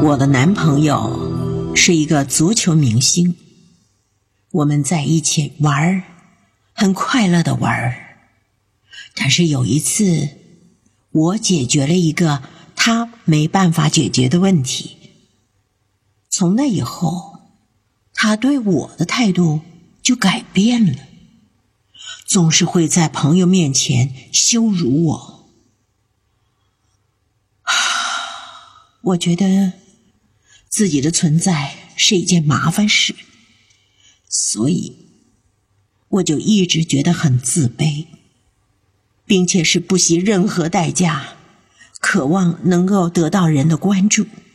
我的男朋友是一个足球明星，我们在一起玩，很快乐的玩。但是有一次，我解决了一个他没办法解决的问题。从那以后，他对我的态度就改变了，总是会在朋友面前羞辱我。我觉得自己的存在是一件麻烦事，所以我就一直觉得很自卑，并且是不惜任何代价，渴望能够得到人的关注。